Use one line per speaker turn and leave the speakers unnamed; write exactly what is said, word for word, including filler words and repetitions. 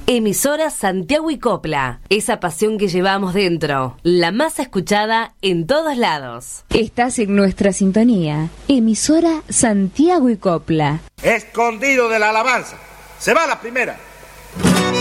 Emisora Santiago y Copla, esa pasión que llevamos dentro, la más escuchada en todos lados.
Estás en nuestra sintonía, Emisora Santiago y Copla.
Escondido de la alabanza, se va la primera.